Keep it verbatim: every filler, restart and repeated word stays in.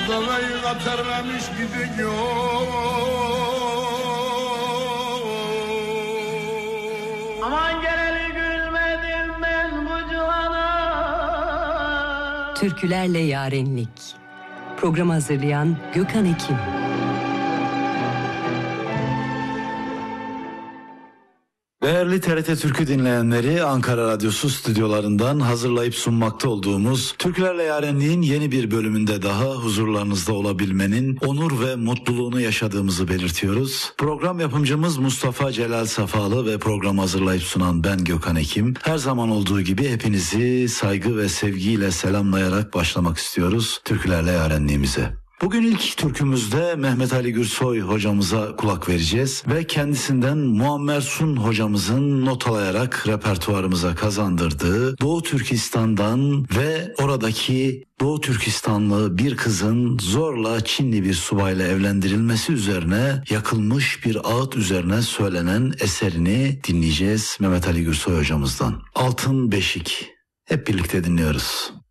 Mustafa'yı katerlemiş gidiyor. Aman geleli gülmedim ben bu cihana. Türkülerle Yarenlik. Programı hazırlayan Gökhan Ekim. Değerli T R T Türkü dinleyenleri, Ankara Radyosu stüdyolarından hazırlayıp sunmakta olduğumuz Türkülerle Yarenliğin yeni bir bölümünde daha huzurlarınızda olabilmenin onur ve mutluluğunu yaşadığımızı belirtiyoruz. Program yapımcımız Mustafa Celal Safalı ve programı hazırlayıp sunan ben Gökhan Ekim. Her zaman olduğu gibi hepinizi saygı ve sevgiyle selamlayarak başlamak istiyoruz Türkülerle Yarenliğimize. Bugün ilk türkümüzde Mehmet Ali Gürsoy hocamıza kulak vereceğiz ve kendisinden Muammer Sun hocamızın not alarak repertuarımıza kazandırdığı Doğu Türkistan'dan ve oradaki Doğu Türkistanlı bir kızın zorla Çinli bir subayla evlendirilmesi üzerine yakılmış bir ağıt üzerine söylenen eserini dinleyeceğiz Mehmet Ali Gürsoy hocamızdan. Altın Beşik. Hep birlikte dinliyoruz.